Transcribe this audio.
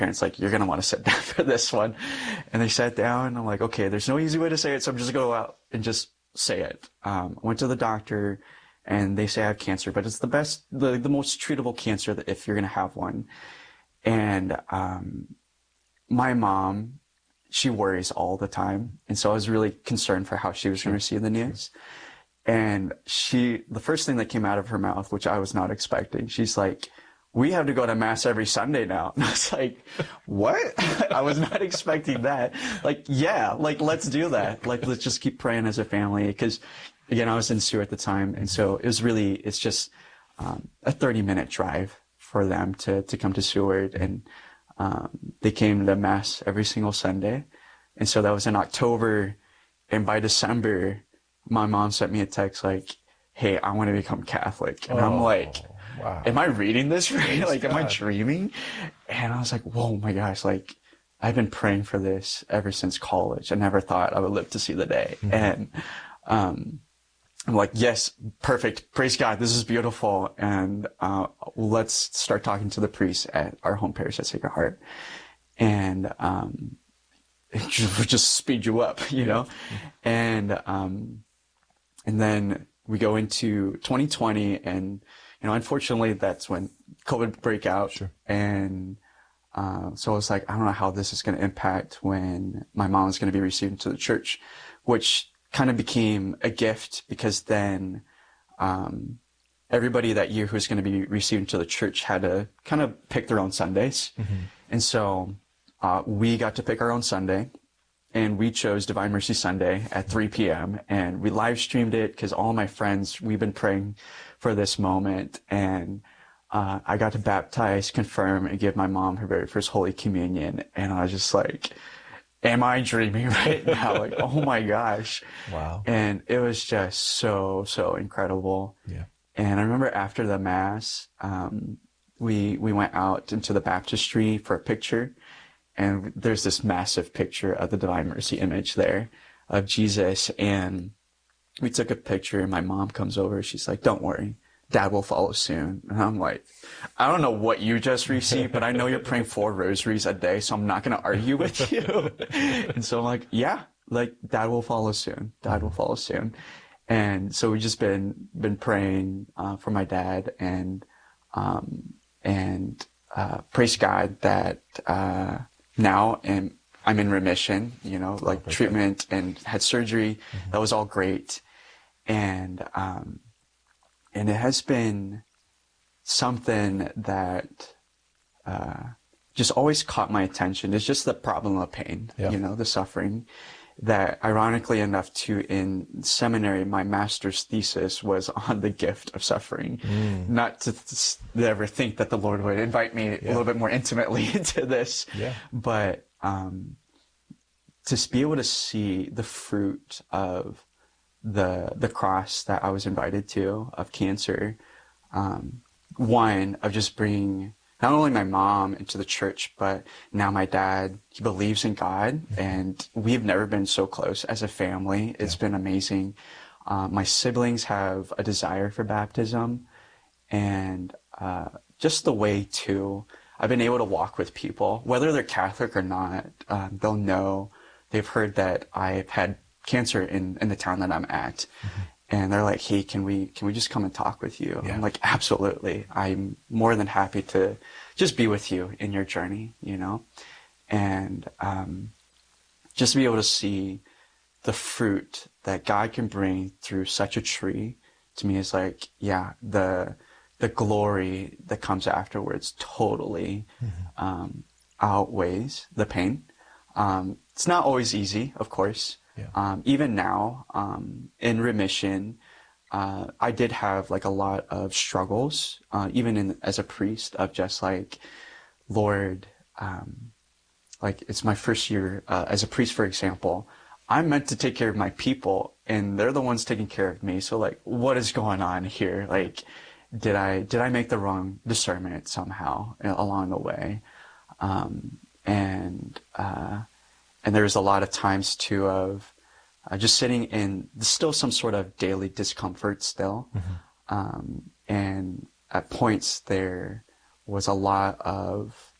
parents like, you're going to want to sit down for this one. And they sat down and I'm like, okay, there's no easy way to say it. So I'm just going to go out and just say it. I went to the doctor and they say I have cancer, but it's the most treatable cancer that if you're going to have one. And, my mom, she worries all the time. And so I was really concerned for how she was going to receive the news. And the first thing that came out of her mouth, which I was not expecting, she's like, we have to go to mass every Sunday now. And I was like, what? I was not expecting that. Like, yeah, like, let's do that. Like, let's just keep praying as a family. Because, again, I was in Seward at the time. And so it's just a 30-minute drive for them to come to Seward. And they came to mass every single Sunday. And so that was in October. And by December, my mom sent me a text like, hey, I want to become Catholic. And I'm like, wow. Am I reading this right? Like, am I dreaming? And I was like, whoa, my gosh, like, I've been praying for this ever since college. I never thought I would live to see the day. Mm-hmm. And I'm like, yes, perfect. Praise God. This is beautiful. And let's start talking to the priest at our home parish at Sacred Heart. And it just speed you up, you know? And then we go into 2020 and, you know, unfortunately that's when COVID break out. Sure. And, so I was like, I don't know how this is going to impact when my mom is going to be received into the church, which kind of became a gift because then, everybody that year who's going to be received into the church had to kind of pick their own Sundays. Mm-hmm. And so, we got to pick our own Sunday. And we chose Divine Mercy Sunday at 3 p.m. And we live streamed it because all my friends, we've been praying for this moment. And I got to baptize, confirm, and give my mom her very first Holy Communion. And I was just like, am I dreaming right now? Like, oh my gosh. Wow. And it was just so, so incredible. Yeah. And I remember after the Mass, we went out into the baptistry for a picture. And there's this massive picture of the Divine Mercy image there of Jesus. And we took a picture and my mom comes over. She's like, don't worry, Dad will follow soon. And I'm like, I don't know what you just received, but I know you're praying 4 rosaries a day, so I'm not going to argue with you. And so I'm like, yeah, like Dad will follow soon. Dad will follow soon. And so we've just been praying for my dad and praise God that now I'm in remission, you know, like treatment and had surgery. Mm-hmm. That was all great. And it has been something that just always caught my attention. It's just the problem of pain, you know, the suffering. That ironically enough, too, in seminary, my master's thesis was on the gift of suffering. Not to ever think that the Lord would invite me a little bit more intimately into this, but to be able to see the fruit of the cross that I was invited to of cancer, one of just bringing not only my mom into the church, but now my dad, he believes in God, and we've never been so close as a family. It's been amazing. My siblings have a desire for baptism, and just the way to, I've been able to walk with people, whether they're Catholic or not, they'll know, they've heard that I've had cancer in the town that I'm at. Mm-hmm. And they're like, hey, can we just come and talk with you? Yeah. I'm like, absolutely. I'm more than happy to just be with you in your journey, you know? And just to be able to see the fruit that God can bring through such a tree, to me is like, yeah, the glory that comes afterwards totally outweighs the pain. It's not always easy, of course. Yeah. Even now, in remission, I did have like a lot of struggles, even as a priest, of just like, Lord, like it's my first year as a priest, for example. I'm meant to take care of my people, and they're the ones taking care of me. So like, what is going on here? Like, did I make the wrong discernment somehow along the way? And there's a lot of times too of just sitting in still some sort of daily discomfort still. Mm-hmm. And at points there was a lot of